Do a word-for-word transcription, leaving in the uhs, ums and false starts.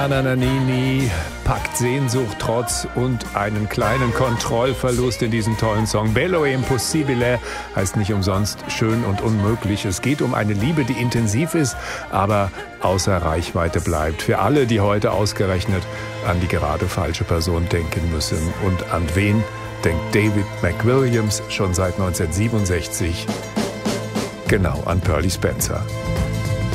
Nananini packt Sehnsucht, Trotz und einen kleinen Kontrollverlust in diesem tollen Song. Bello e impossibile heißt nicht umsonst schön und unmöglich. Es geht um eine Liebe, die intensiv ist, aber außer Reichweite bleibt. Für alle, die heute ausgerechnet an die gerade falsche Person denken müssen. Und an wen denkt David McWilliams schon seit neunzehnhundertsiebenundsechzig? Genau, an Pearly Spencer.